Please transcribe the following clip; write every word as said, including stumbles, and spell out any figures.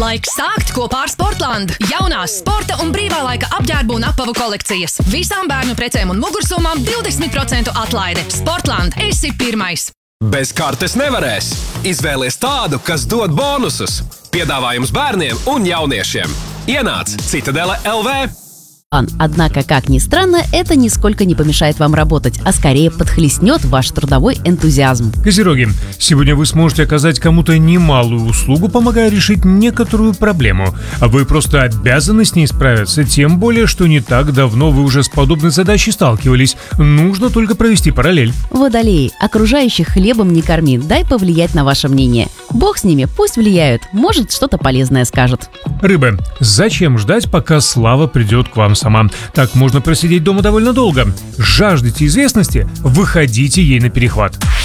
Laiks sākt kopā ar Sportland. Jaunās sporta un brīvā laika apģērbu un apavu kolekcijas. Visām bērnu precēm un mugursomām divdesmit procentu atlaide. Sportland, esi pirmais. Bez kartes nevarēs. Izvēlies tādu, kas dod bonusus. Piedāvājums bērniem un jauniešiem. Ienāc Citadele L V. Однако, как ни странно, это нисколько не помешает вам работать, а скорее подхлестнет ваш трудовой энтузиазм. Козероги, сегодня вы сможете оказать кому-то немалую услугу, помогая решить некоторую проблему. А вы просто обязаны с ней справиться, тем более, что не так давно вы уже с подобной задачей сталкивались. Нужно только провести параллель. Водолеи, окружающих хлебом не корми, дай повлиять на ваше мнение. Бог с ними, пусть влияют, может, что-то полезное скажет. Рыбы, зачем ждать, пока слава придет к вам сама? Так можно просидеть дома довольно долго. Жаждете известности? Выходите ей на перехват.